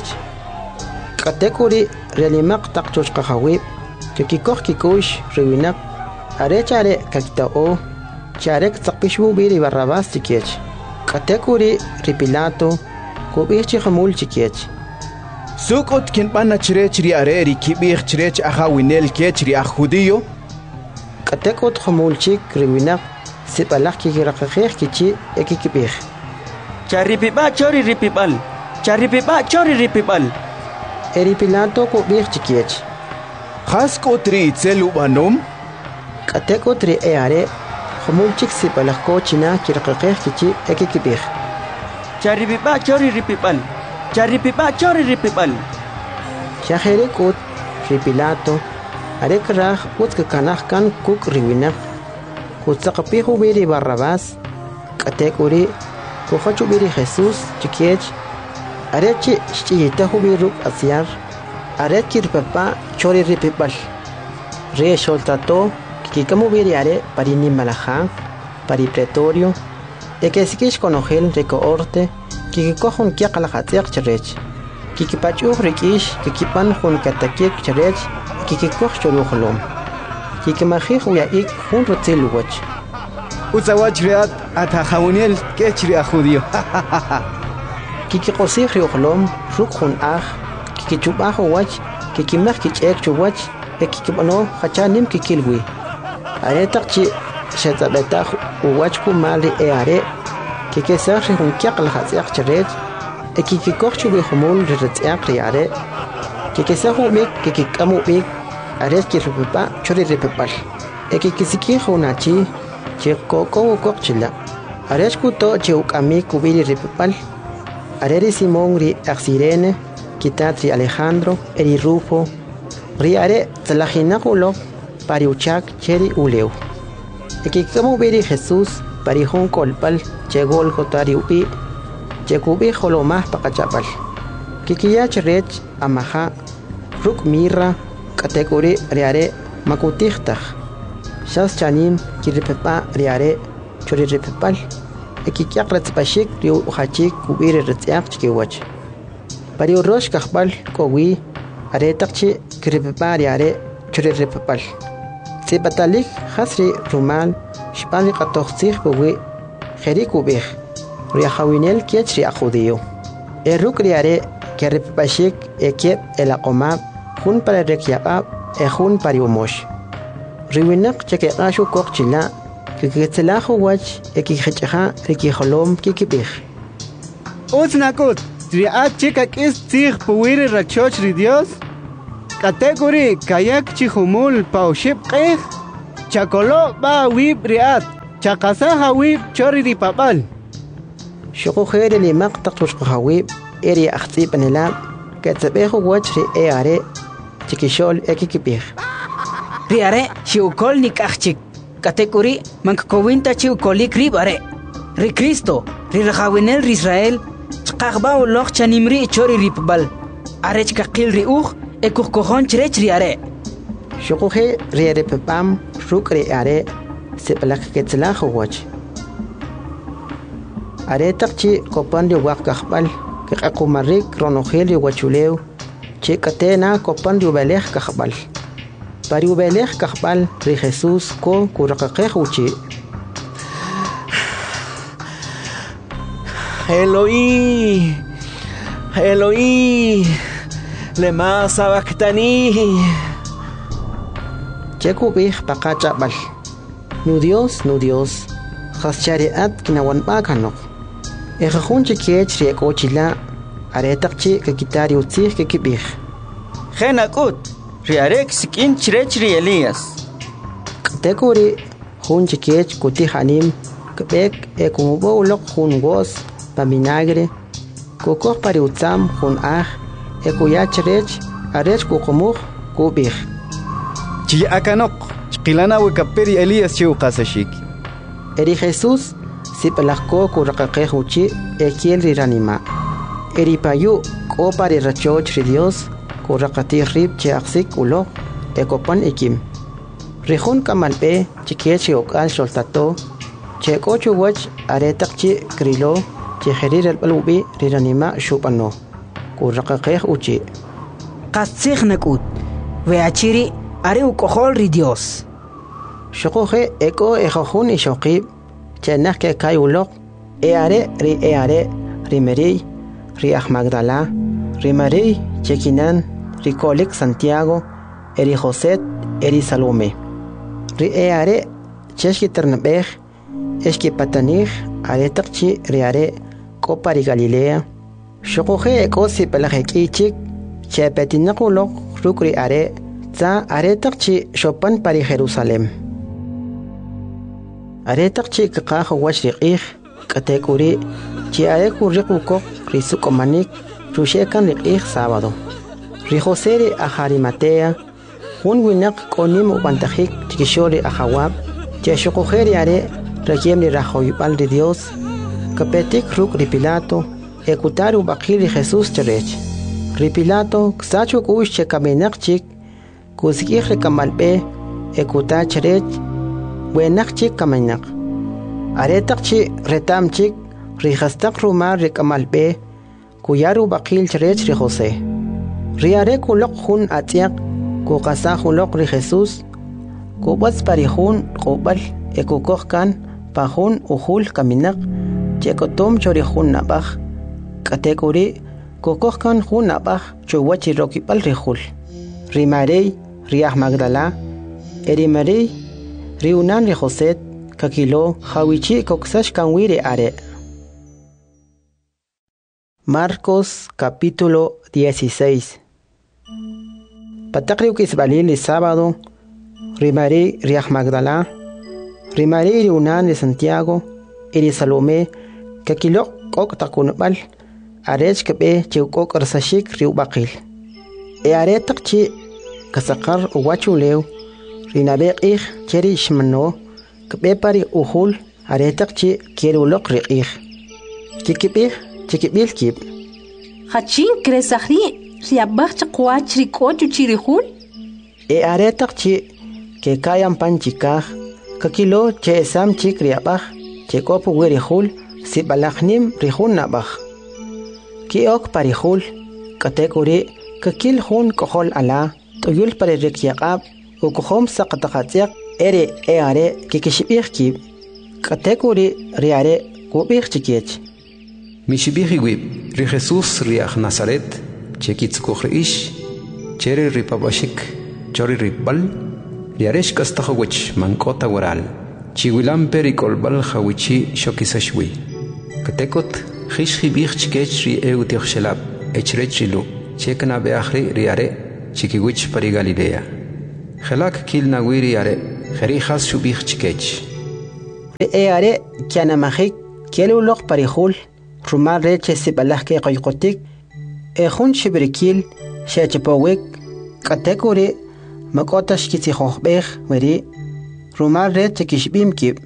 Katekuri relimaq taqchuchqahawib, kikikoh kikush riwinak, arechare kakitao, charek tsaqpishbu biri Barrabás chikech. Katekuri ripilato, kubich hamul chikech. Sukot kinpana cherech ri areri kibir cherech ahawinel kech ri a judío? Katekot hamulchik riwinak, sibalak kikiraqajej kichi ekikibij. Charipipa chori ripipal. Charipipa chori ripipal. Eri Pilato kubij chikiech. Haskot ri itzel ubanom? Katekot ri eare, hamulchik sibalak kochina kiraqajej kichi ekikibij. Charipipa chori ripipal. Charipipa chori ripipal. Shajerekot ri Pilato, arekraj utzkakanajkan kuk riwinak, kutzaqapijo biri Barrabás, katekuri, kujachu biri Jesús chikiech, arechi xchiyitajo biruk asiar, arechi ripapa chori ripipal. Re xoltato, kikikamu biri are parini malaján, pari pretorio, ekesikish konojel rekoorte, kikikojon kiaqalajatsiaq cherech, kikipachuj rikish, kikipan jun katakik cherech, kikikoh chorujolom. Kikimajij uyaik jun rutzil uwach. Utzawach riat atahawinel kech ri a judío. Kikikosij riujolom, ruk jun aj, kikichubaj uwach, kikimaj kich'ek chuwach, ekikibano hachanim kikilwi. Aretak chi xetzabetaj uwach kumal ri eare, kikesaj ri jun kiaqlajatsiaq cherech, ekikikoh chubijomul ri ritziaq ri are, kikesaj umik kikikamu-ik, aret kirripipa chori ripipal. Ekikisiki hunachi, chikoko ukok chila. Aret kuto chiukami kubiri ripipal. Areri Simón ri Axirene, kitat ri Alejandro, eri Rufo. Ri are tzalahinakulok pari uchak cheri uleu. Ekikamu biri Jesús pari hon kolpal chegol kotari upi, chekubi holomah pakachapal. Kikiyach rech amaha, ruk mirra, katekuri riare makutijtaj. Shas chanim kiripepa riare chori ripepal. Ekikiak retzpashik riu hachik kubiri retziak chikiwach. Pari urosh kahbal kowi aretakchi kiripepa riare chori ripepal. Sipatalik hasri rumal shpali katoxtzih buwi jeri kubij. Riahawinel kiech ri a judío. Eruk riare keripepashik ekiep elaqomab jun para rekiaqab jun para umosh. Riwinak chekeqashu kokchila kikitzilajo wach ekijechaja rikijolom kikibij. Uznakut, riat chikak is tzig puwiri rachoch ri Dios? category kayak chihumul pauship qeh chakolo ba wib riat chakasaha wib chori ripapal شقو خير اللي مقطق رشق هويب إري أختيب نلام كتبيخو وجري إياري تكيشول إكي كبيخ رياري شيو كول نيك أختيك كاتيكوري منك كوينتا شيو كوليك ريباري ري كريستو ري رخاوينيل ري إسرائيل تقاقباو لوخ چانيمري چوري ريببال أريج كقيل ري أوخ إكوخ كوخون چريچ رياري شقو خير رياري ببام روك رياري سيبلاك كتلاخو وجه Aretak chi kopan di wak kakbal kakaku marik ronogel di wachuleu chi katena kopan di ubeleh kakbal pari ubeleh kakbal ri Jesus ko kurakakeh uchi Eloi Eloi lema sabactani cheku bih pakachabal nu Dios khaschariat kinawan pakanok Ejajun chikiech riek aretakchi kakitari utzih kekibih. Genakut, riarek sikin chirechri Elías. Katekuri jun chikiech kutihanim kebek ekumubo ulok jun gos paminagre kokok pari utzam jun ekuyachrech arech kukumuk kubih. Chi akanok, chqilana wekaperi Elías chiu qasashik. Eri Jesus Sipalako kurakakeh uchi ekiel riranima. Eripayu ko pari rachoch ri Dios kurakati rib cheaksik ulo ekopan ikim. Rihun kamalpe chikiech okal soltato cheko chuwach aretakchi krilo cheherir el balubi riranima shupano kurakakeh uchi. Kastsig nakut weachiri are ukohol ri Dios. Shokohe eko ejojun ishokib Chenak ke kayulok eare ri Mary ri Magdala ri Mary chekinan ri Kolik Santiago eri José eri Salome ri eare cheshki ternabeh eski patanich aretakchi ri are kopa ri Galilea shokoje ekosi pelajekichik chepetinakulok rukri are za aretakchi shopan pari Jerusalem Aretakchi kakaho wachriqih katekuri chi areku riqukok risukomanik rushekan riqih sábado rijoseri ajarimatea un winak konim ubantajik chikishori ajawab cheshokojeri are rayemri rajoypal de Dios kapetik ruk ripilato ekutaru bakili Jesús cherech ripilato ksachu kush chekamenakchik kusikih rekamalpe ekuta cherech Buenakchik kamanak. Aretakchi retamchik rihastak rumar rikamalpe kuyaru bakil cherech ri José. Riare kulok hun atiak kukasa hulok ri Jesus kubats parihun kubal ekukokkan pahun uhul kaminak chekotom chorihun nabaj katekuri kukokkan hun nabaj chuwachi rokipal rihul. Rimarei riah Magdala erimarei Riunan ri José kakilo hawichi koksash kanwire are. Marcos capítulo 16. Patakriu kisbalil sábado Rimari riah Magdala Rimari riunan de Santiago eri Salome kakilo kok takunbal arech kabe chukok arsashik riu bakil. E are takchi kasakar uwachuleu Rinabeqih cheri shmano kbepari uhul aretakchi kierulok riqih kikibih chikibil kib Hachin kresahri riabach chaqwach rikochu chirihul aretakchi ke kayan panchikah kakilo che sam chik riabach che kopu werihul sibalachnim rihun nabach ki ok parihul katekuri kakil hun kohol ala toyul pare rekyaqab Ukuhom saqataqatiq ere are kikishibih kib katekuri riare kubih chikiech Mishibih wib ri Jesus riach Nazaret chekitzukuhriish chere ripabashik chori ripbal riaresh kastahawich mankota waral chiwilam perikolbal hawichi shokisashwi katekot khishibih chikech ri eutihshelab echrechrilu chekna beachri riare chikiwich pari Galilea. Gelak kil nawiri are, gerijas shubich chikech. Are kiana majik, kielu lok parihul, rumar reche sibalah ke qayqotik, hun shibrikil, shachapawik, katekuri, makotash kiti hohbeh, weri, rumar reche kishbim kib.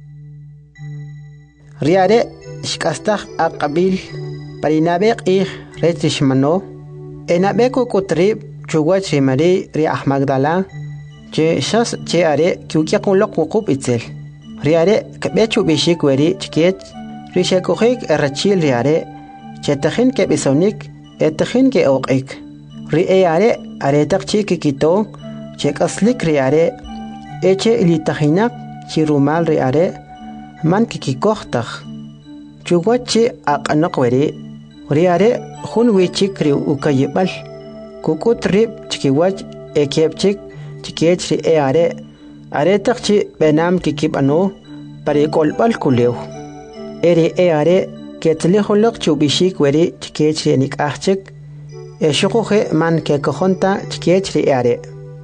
Riare, shkastach aqabil, parinabek reche shmano, enabeko kutrib, chuwach rimari ri Magdala, che shas che are kiukiakun lok wukub itzel. Riare kabechu bishik weri chiket, rishakuhik erachil riare, chetahin ke bisonik, etahin ke oqik. Ri are aretak chiki kito, chekaslik riare, eche ilitahinak chirumal riare, man kikikohtach. Chuwachi aqanak weri, riare hun wichik ri ukayibal, kukut rib chikiwach ekepchik, chikech ri are, aretak chi benam kikib ano, pari kolbal kuleu. Eri are, ketlihulok chubishik weri chikech ri nik achik, shukuhe man ke kohonta chikech ri are.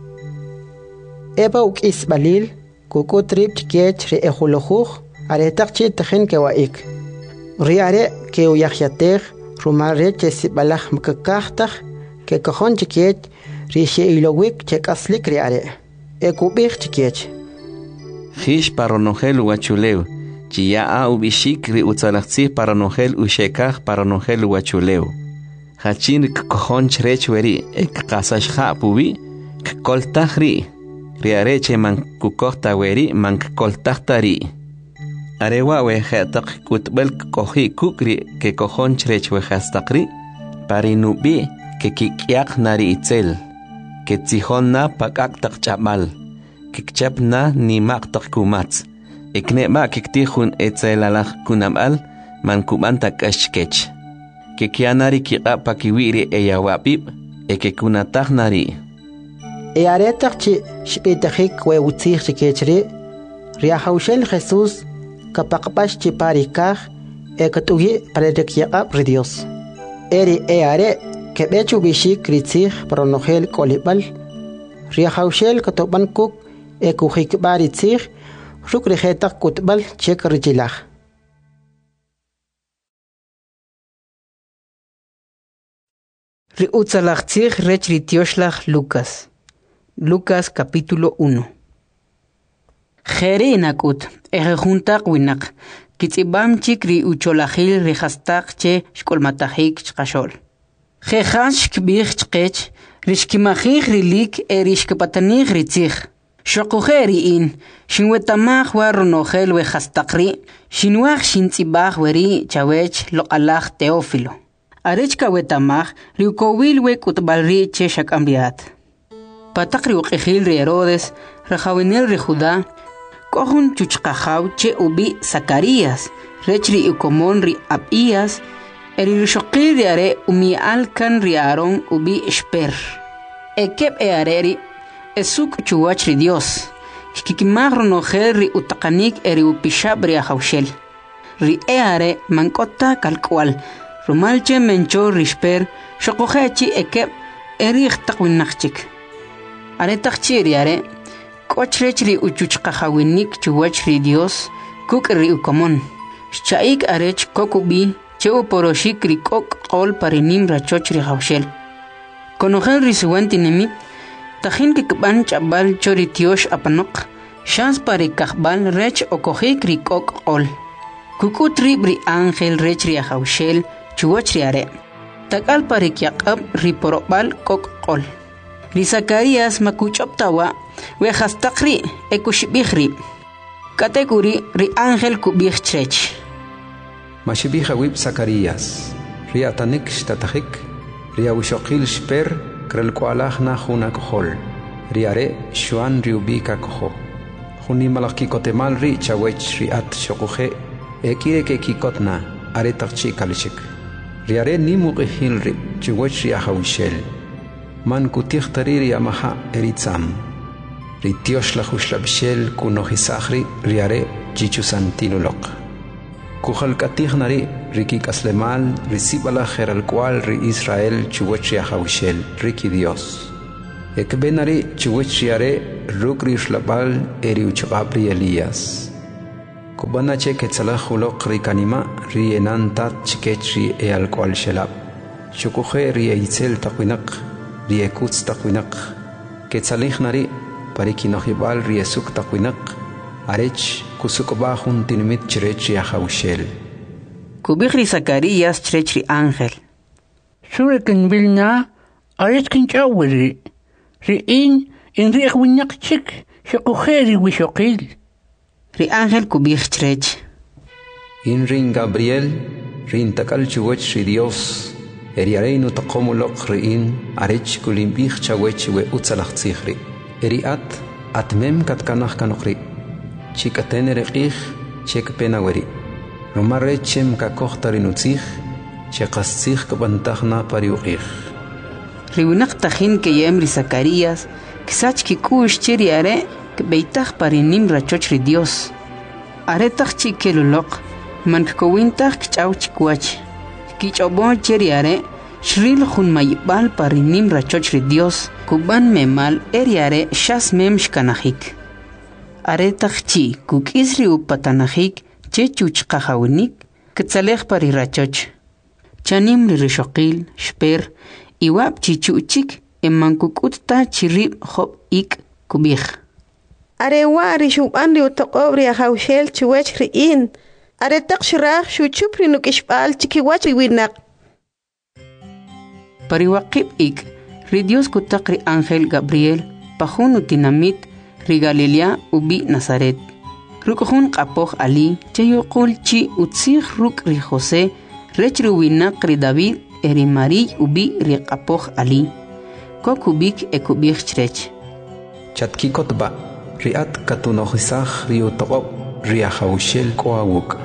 Eba ukis balil, kukut rib chikech ri ehuluhuch, aretak chi tahin ke waik. Riare ke uyahyateg, rumare che sibalach mkakahtach, ke kohon chikech, rishe ilowik chek aslik riare. Ekubich chikech. Hish paronogel uachuleu. Chia ubishik ri utzalachzi paronogel ushekach paronogel uachuleu. Hachin kojon chrech weri ek kasashha pubi koltach ri. Riareche man kukohta weri man koltachta ri. Arewa we hetak kutbel kohi kukri ke kojon chrech we hastakri. Parinubi ke kikyak nari itzel. Que tzihonna pakak tak chamal, kikchapna ni mak tak kumats, ekneba kiktihun etzelalach kunamal, man kumantak ashkech. Que kianari kika pakiwiri eyawapip, eke kunatach nari. Aretak chi shpitajik we utzih chikechri, riahaushel Jesús, kapakpash chiparikaj, ekatugi parekiap ridios. Eri are. Que bechu bishik kritzig paronogel kolibal, riahaushel katoban kuk, ekuhik baritzig, rukrihetak kutbal chek rijilach. Riutzalachtzig rech ritioslach Lucas. Lucas capítulo 1. Jere inakut, ejejuntak winak, kitzibam chik riucholahil rihastak che shkolmatahik chkashol. Jejas kbich chkech, rishkimachich rilik erishkapatanig ritzich. Shokujeri in, shinwetamach waronogel wehastakri, shinwach shintzibach weri chawech lo alach Teófilo. Arechka wetamach riukowil we kutbalri che shakambiat. Patak riukejil ri Herodes, rajawinel ri Judá, kohun chuchkajaw che ubi Zacarías, rechri ukomon ri Abías, Erishokil riare umi alkan riaron ubi esper. Ekep eareri esuk chuwach ri Dios. Shkikimagro nogel ri utakanik eri upishab ri ahaushel. Ri eare mankota kalkwal. Rumalche mencho risper shokohechi ekep eri ikhtakwinachchik. Aretakchi riare kochrech ri uchuchkahawinik chuwach ri Dios kuk ri ukomon. Shaik arech kokubi Cheu poroshik rikok qol parinim rachoch rihaushel. Konogel risuanti nemit, tajin kikban chabal choritiosh apanok, shans parikakbal rech okohik rikok qol. Kukutri bri angel rech rihaushel, chuwach riare. Takal parikyakab riporobal kok qol. Ri Zacarías makuchoptawa, wehastakri ekushibihri. Kategori ri angel kubih chrech. Mashibija wib Zacarías, ria tanik shtatajik, ria wishokil shper, krelkualach na juna kohol, riare shuan riubika koho. Juni malaki kotemal ri chawech riat shokuhe, ekire ke kikotna, aretakchi kalishik. Riare nimukihil ri chawech riahawishel. Man kutich tariri amaha eritzam. Ritiosh la hushlabshel kunohisahri riare chichusantinulok. Kujalkatij nari riki kaslemal reciba la jeralcual ri Israel chuwech riahawishel riki Dios. Ekbenari chuwichiare rukri shlabal eri uchabri Elías. Kubana che ketzalahulo rikanima rienantat chikechri e alcohol shelab. Shukuhe rietzel taquinak, riekutz taquinak. Ketzalichnari parikinohibal riesuk taquinak. Arech kusukobahun tinimit chrechi ahaushel. Kubihri Zacarías chrecri ángel. Surikin vilna, aretkin chawiri. Riin in riegwinyak chik, shakujeri wishokil. Ri ángel kubih chrech. In rin Gabriel, rin takal chuwech ri Dios. Eriareinu taqomulok riin, arech kulimbih chawech we utzalachzichri. Eriat, atmem katkanach kanokri. Chikaten erekih, chek penaweri. Romarechem kakohtarinutzich, chekaszich kabantachna pariuqih. Riwinak tajin que yemri Zacarías, kisach kikush chiri are, que beitach parinim rachoch ri Dios. Are tach chikelulok, man kowintach kchaw chikwach. Kichobon chiri are, shril jun mayibal parinim rachoch ri Dios, kuban memal eri are shas mem shkanahik. Are tach chi kukisri upatanahik, che chuchqahawinik, ketzalej parirachoch. Chanim rishoqil, shper, iwab chichuchik, emankukutta chirib hop ik kubij. Arewa rishuban riutaqobri ahaushel chuwech riin. Are taqshirah shuchupri nukishbal chikiwach winak. Pariwaqib ik, ri Dios kutak ri ángel Gabriel, pajun utinamit, ri Galilea ubi Nazaret. Rukuhun qapoh ali, chayuqul chi utzih ruk ri José, rech ruwinak ri David, eri Mari ubi ri qapoh ali. Kokubik ekubik chrech. Chatkikotba, riat katunohisach riutoqob, riahaushel koawuk.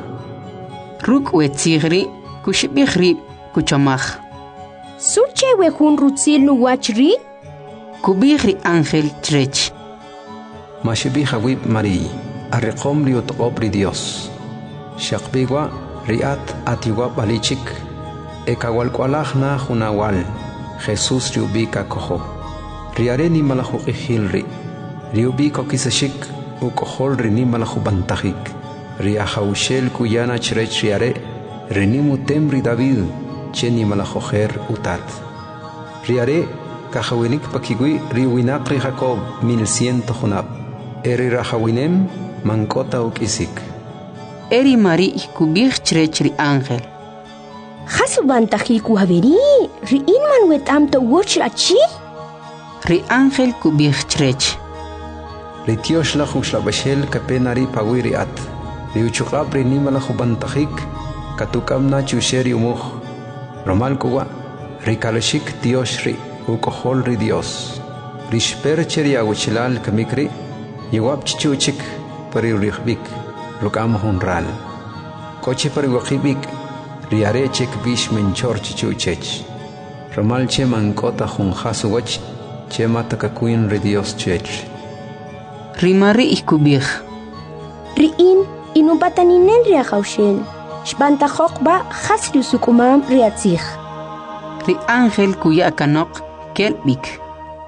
Ruk wetzigri, kushibih rib, kuchamach. Surche wehun rutzil nuwachri? Kubih ri ángel chrech. Mashibih awib Mari. Arreqom riutoqob ri Dios. Shaqbigwa riat atiwab alichik. Ekawalkwalajna junawal. Jesús riubika koho. Riare ni malajuqihilri. Riubiko kisashik. Ukohol rini malajubantajik. Riahaushel kuyana chrech riare. Rinimutem ri David. Cheni malajoher utat. Riare kahawinik pakigui riwinakri Jacob 1100 junab. Eri rahawinem mankota ukisik. Eri Mari kubih chrech ri ángel. Hasubantaji kuhaveri, riin manwet amto wuchlachi? Ri ángel kubih chrech. Ri Dios la jushlabashel kapenari pawiri at. Ri uchukab ri nimala jubantajik. Katukam chusheri umuj. Romal kuwa. Ri kalashik Dios ri. Ukohol ri Dios. Ri shpercheri aguchilal kamikri. Yewab chichuchik pari rihbik, rukam honral. Koche pari wakibik, riare chek bish menchor chichuchech. Ramal che mankota honjasuwach, che matakakuin ri Dios chech. Rimari ikubih. Riin inubataninen riahaushel. Shbantajokba hasriusukumam riatzich. Ri ángel kuya kanok kelbik.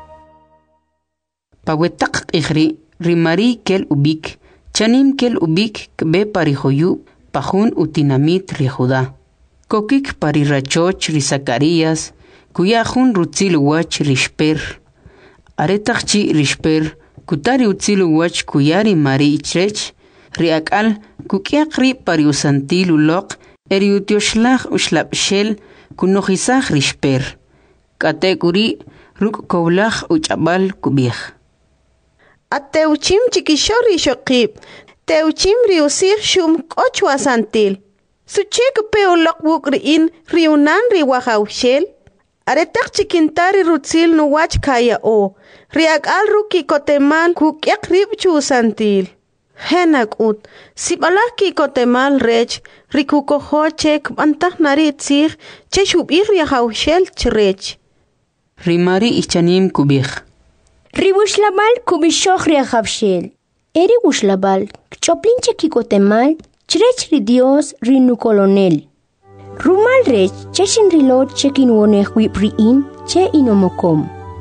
Pawetak ikhri. Rimari kel ubik, chanim kel ubik kbe parihoyu, pajun utinamit ri Judá. Kokik parirachoch ri Zacarías, kuyajun rutzil wach rishper. Aretachchi rishper, kutari utzil wach kuyari Mari chrech, riakal kukiakri pariusantil ulok, eriutioshlah ushlapshel, kunohisach rishper. Katekuri ruk koblach uchabal kubih. Ateuchim chikishori shokib. Teuchim riusir shum kochwa santil. Suchek peolok wuk riin riunan riwahaushel. Aretak chikintari rutzil nuwach kaya o. Riak al ruki kotemal kukyak ribchu santil. Henak ut. Sibalak ki kotemal rech. Rikukoho chek bantah narit sir. Cheshub riahaushel chrech. Rimari ichanim kubih. Riwushlabal kubishokh riahaushel. Eri wushlabal, choplinche kikotemal, chrech ri Dios rinu colonel. Rumal rech, cheshin rilot chekin woneh wip riin, che inomokom.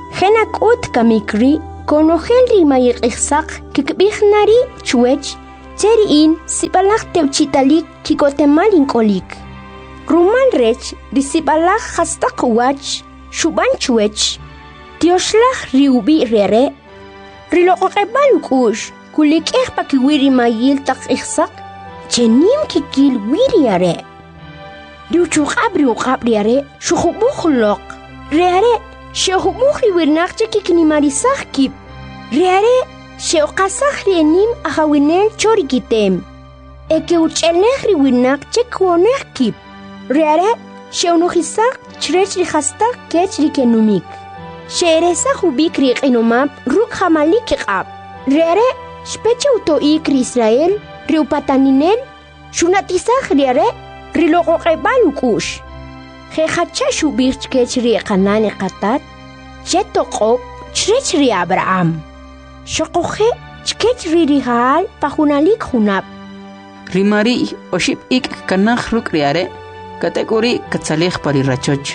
Genak ut kamikri, konogel ri mayiksak, kikbichnari chuech, teriin sibalak teuchitalik kikotemalin kolik. Rumal rech risibalak hastak wach, shuban chuech. Tioslach riubi rere, rilokokebal kush, kulik pakiwiri mayil tak iksak, chenim kikil wiri are. Riuchukab riare, shukubukhlok, reare, shehubukri wirnak chekiknimarisak kip, reare, sheokasak rienim ahawinel chorikitem, eke uchelech riwirnak chekwonek kip, reare, sheunuhisak chrech rihastak kech rikenumik. Sheresa hubik rik inomap ruk hamalik kikap. Reare, speche utoik Israel, riupataninel, shunatisak reare, rilokokebal ukush. Hehacha shubik kech ri kanane katat, chetokop, chrech ri Abraham. Shokohe, chkech ri rihal, pahunalik hunap. Rimari, oship ik kanach ruk reare, kategori katsalech parirachoch.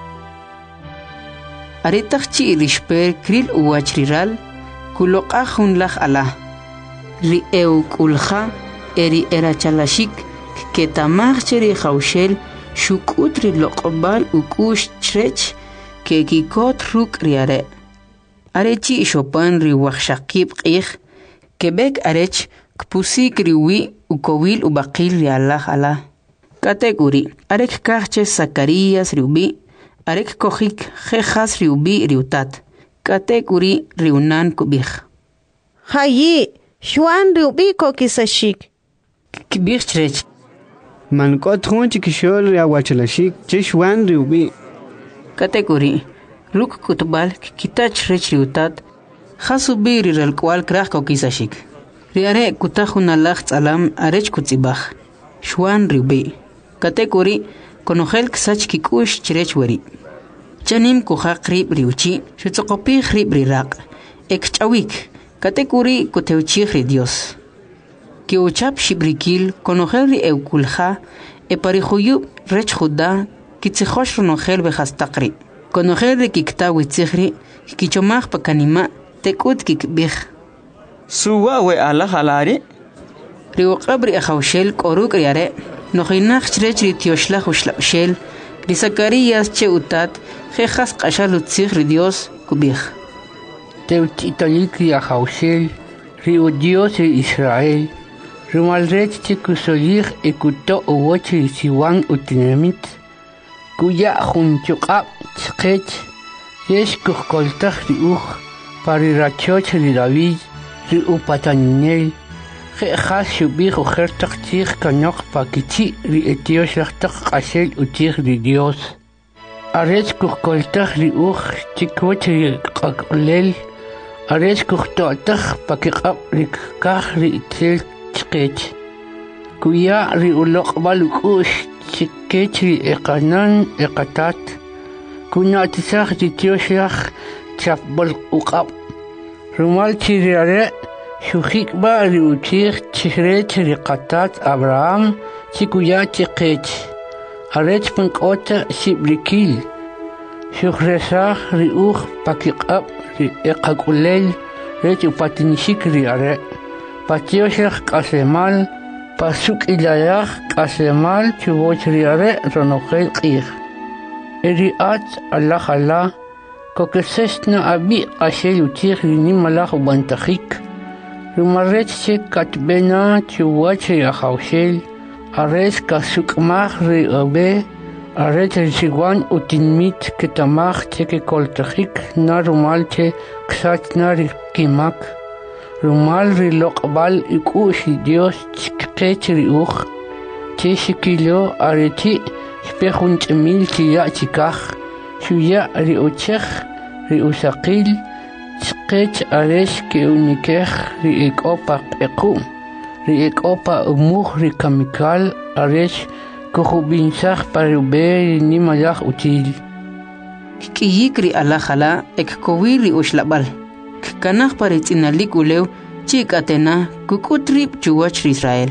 Aretachchi rishper kril uachriral, kulokahun lach ala. Ri kulha, eri erachalashik, ketamacheri haushel, shukutri lokobal ukush chrech, kekikot ruk riare. Arechi shopan ri wachshakib ich, kebek arech, kpusik riwi ukowil ubakil rialach ala. Kategori, arek kachche Zacarías riubi, arek kohik jejas riubi riutat. Kategori riunan kubich. Hayi, Juan riubi kokisashik. Kibich chrech. Man kot hun chikishol riawachalashik, Juan riubi. Kategori, ruk kutbal kitach rech riutat, hasubi riralkwal krach kokisashik. Riare kutahunalach alam arech kutzibach. Juan riubi. Kategori, konogel ksach kikush chrech weri. Chanim kuhak rib riuchi, shutsokopi rib rirak. Ekchawik, kategori kuteuchi Dios. Kiuchap shibrikil, konogel ri eukulha, eparihuyub rech juda, kitzihosh ronogel behastakri. Konogel ri kikta witzihri, kichomach pakanima, tekut kikbich. Suwa we ala halari? Riuqabri ahaushel koruk riare, nojinach chrech ri tioshlach ushlapshel, ri Zacarías che utat, jejas qashal utzich ri Dios kubich. Teuchitalik ri ahaushel, ri Dios ri Israel, rumalrech che kusolich ekuto uwoch ri siwan utinemit, kuya junchukab chkech, yesh kuhkoltach ri parirachoch ri David, ri upataninel, jejas shubich ujertach chich kanok pakichi ri etioshachtak qashel uchich ri Dios. Arech kuhkoltach ri chikwoch ri qaklel, arech kuhtotach pakikab ri kach ri itzel chkech. Kuya ri ulokbal ukush chikech ri ekanan ekatat, kunatisach ri tioshach chapbol ukab. Rumal chiriare, shujikba ri uchich chrech ri qatat Abraham, chikuya chikech. Arech pankota shibrikil, shujresach ri pakikab ri ekakulel, rech upatinishik ri are. Patioshach kasemal, pasuk ilayach kasemal chuboch ri are ronogel qich. Eriat Allah Allah, kokesesna abi ashel uchich ri nimalach ubantachik. Rumarech che katbena chuwach ri ahaushel, ares kasukmach ri abe, ares rishiguan utinmit ketamach che kekoltachik na rumal che ksachna ri kimak. Rumal ri lokbal ikushi Dios chkech ri che shikilo areti spehunch emil chiya chikach, shuya ri uchech ri usaqil, chkech aresh ke unikech ri ekopa eku, ri ekopa umuch ri kamikal aresh kuhubinsach parube ri nimalach util. Kiyik ri alajala ekkowi ri ushlabal. Kanach paritzinalik uleu chikatena kukutrip chuwach Israel.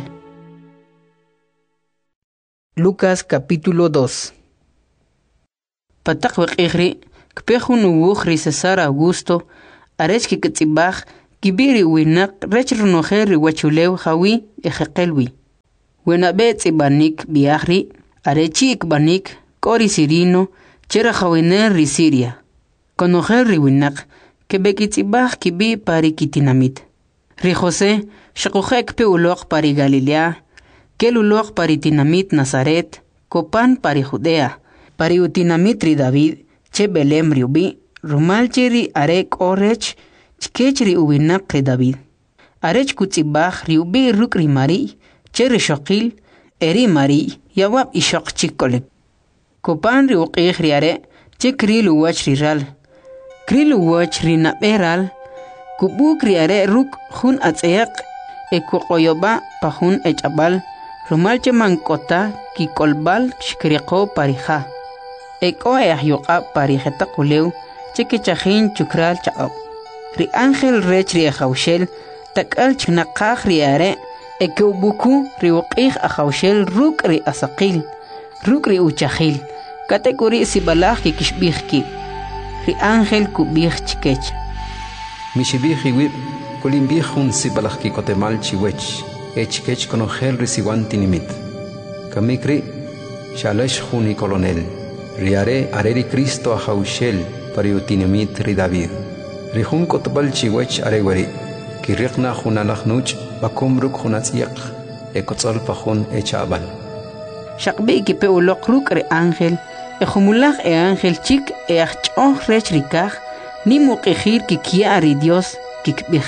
Lucas capítulo 2. Patak wekihri Kpejun uwuj ri César Augusto, arech ki kitzibaj, kibiri winak rech runojer ri wachulew jawi ejekelwi. Wena bet ibanik biahri, arechi ikbanik, kori sirino, chera jawiner ri Siria. Konojer ri winak, kebekitzibaj kibi pari kitinamit. Ri José, shakujek pe ulok pari Galilea, kel ulok pari tinamit Nazaret, kopan pari Judea, pari utinamit ri David, che Belem ri ubi, rumal chiri arek orech, chkech ri ubinak ri David. Arech kutzibaj ri ubi ruk ri Mari, che ri shokil, eri Mari, yawab ishok chikolek. Kopan ri uqij ri are, che kril uwach ri ral. Kril uwach ri naberal, kubuk ri are ruk hun atzeyak, e kukoyoba pa hun echabal, rumal che mankota ki kolbal shkriko parija. Eko eahyuqab parijeta kuleu, che kichajin chukral chaab. Ri ángel rech ri ajawshel, takal chnaqaj ri are, eke ubuku ri uqij ajawshel ruk ri asaqil, ruk ri uchajil, katekuri sibalaj ki kishbijki. Ri ángel kubij chikech. Mishibij iwib, kulimbij hun sibalaj ki kotemal chiwech, echkech konojel ri siwan tinimit. Kamikri, shalesh hun i kolonel. Riare areri Cristo ajawshel pariutinimit ri David. Rihun kotbal chiwech arewari. Kirikna hunalach nuch bakum ruk hunatsiyak. Ekotzol pahun echabal. Shakbi kipe ulok ruk re ángel. Ejumulach ángel chik achchoh rech rikaj. Ni muqijir kikia ri Dios kikbij.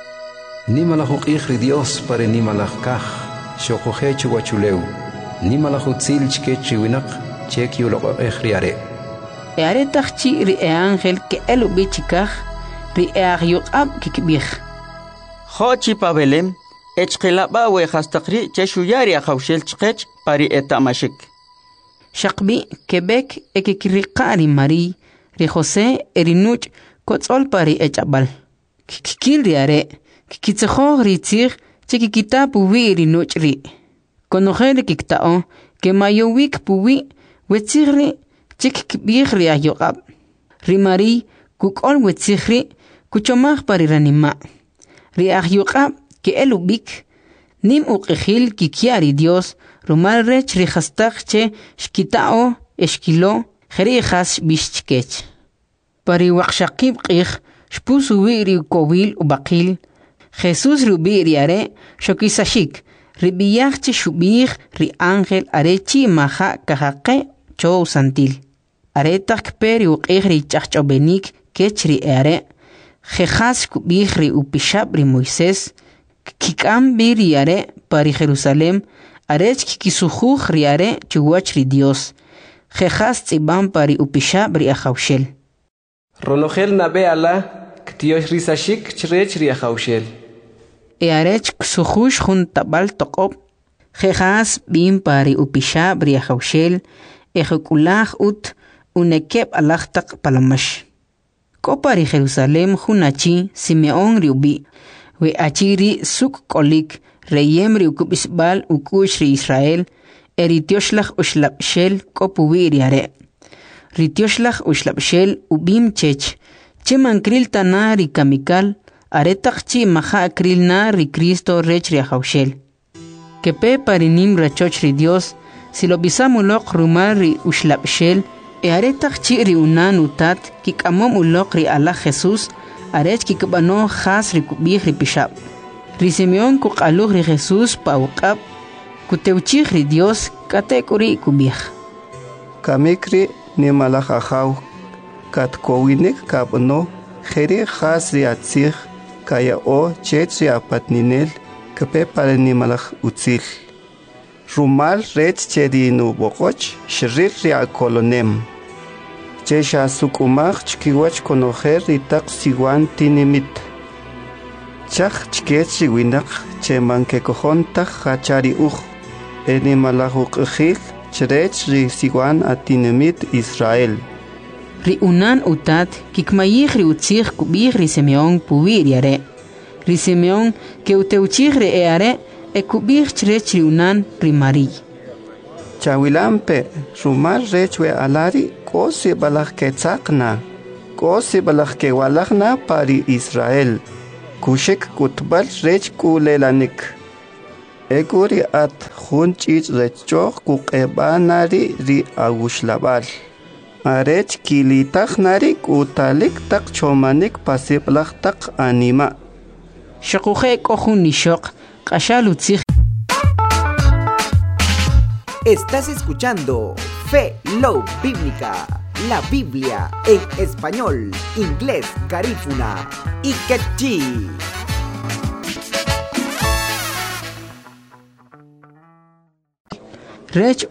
Ni malajukij ri Dios pare ni malajkaj. Shokoje chuwachuleu. Ni malajutzil chkech riwinak. Chek yuloq ejriare. Eare takchi ri ángel ke elu bichikaj, ri eagyuqab kikbij. Xochi pa Belem, echqilaba we hastakri cheshuyari ajawshel chqech pari etamashik. Shakbi kebek ekikriqa ri Mari, ri José erinuch kotzol pari echabal. Kikil ri are, kikitzejo ri tzig, chekikita puwi ri nuch ri. Konoje ri kiktao, ke mayowik puwi, wetzigri chik kibigri ayogab. Ri Mari kukol wetzigri kuchomaj pari ranima. Ri ayogab ke elubik nim uqijil kikiari Dios rumal rech ri hastak che shkitao eshkilo jeri has bishchkech. Pari waqshaqib qij shpusu ri kowil ubaqil Jesus rubi ri are shokisashik. Ribiyach che shubij ri ángel arechi maja kajaqe chow santil. Aretak peri uqij ri chachchobenik kech ri are. Jejas kubij ri upishab ri Moisés. Kikam bir ri are pari Jerusalem. Arech kikisujuj ri are chuwach ri Dios. Jejas tzibam pari upishab ri ajawshel. Ronojel nabe ala ktiosh risashik chrech ri ajawshel. Earech ksujush jun tabal toqob. Jejas bim pari upishab ri ajawshel. Ejekulaj ut unekeb alachtak palamash. Kopari Jerusalem junachi Simeón ri ubi. We achiri suk kolik reyem ri ukubisbal ukush ri Israel. Eritioslach ushlapshel kopuwi ri are. Ritioslach ushlapshel ubim chech. Chemankril tana ri kamikal. Aretakchi maja akril na ri Cristo rech ri ajawshel. Kepe parinim rachoch ri Dios, si lo bisamulok rumar ri ushlapshel, aretakchi ri unan utat, kikamom ulok ri Allah Jesus, arech kikabano has ri kubih ri pishab. Ri Simeón kukaluh ri Jesus paukab, kuteuchih ri Dios, katekuri kubih. Kamikri ni malach ajaw, katkowinik kabano, jeri has ri atzich, kaya o chetri apatninel kepe pare ni malach utzil. Rumal ret chedi nu bokoch shrir ria kolonem. Chesha sukumach chkiwach konojer itak siwan tinimit. Chach chketri winak cheman ke kohontach hachari eni malach uqjil chrech ri siwan atinimit Israel. Ri unan utat kikmayih ri utzich kubih ri Simeón puwi ri are. Ri Simeón ke uteuchih ri are e kubih chrech ri unan ri Mari. Chawilampe rumal rechwe alari kosi balach ketzakna kosi balak ke walakna pari Israel. Kushik kutbal rech kulelanik. Eguri at hunchich rechok kukebanari ri agushlabal. Arech kilitak nari kutalik tak chomanik pasiplak tak anima. Shokuje kohun nishok, kashalutzig. Estás escuchando Fe Love Bíblica, la Biblia en español, inglés, garífuna y quechí. Rech